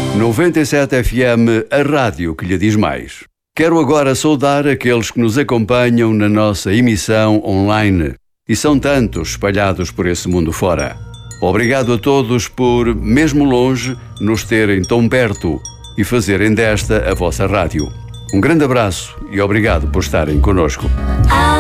97 FM, a rádio que lhe diz mais. Quero agora saudar aqueles que nos acompanham na nossa emissão online. E são tantos espalhados por esse mundo fora. Obrigado a todos por, mesmo longe, nos terem tão perto e fazerem desta a vossa rádio. Um grande abraço e obrigado por estarem connosco.